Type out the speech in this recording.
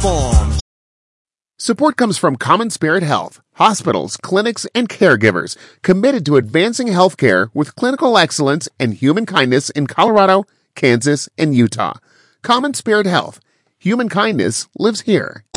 informed. Support comes from Common Spirit Health, hospitals, clinics, and caregivers committed to advancing healthcare with clinical excellence and human kindness in Colorado, Kansas, and Utah. Common Spirit Health. Human kindness lives here.